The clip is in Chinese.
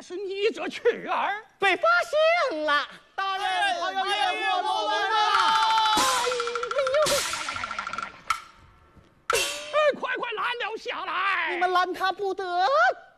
若是你这雀儿被发现了， 大人，他要越狱我们了！ 快快拦了下来！ 你们拦他不得！